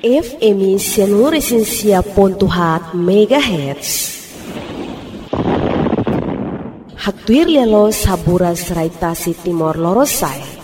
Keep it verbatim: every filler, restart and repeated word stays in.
F M Seluruh Pontuhat Megahertz. Haktuir lelo sabura serai tasi Timor Lorosai.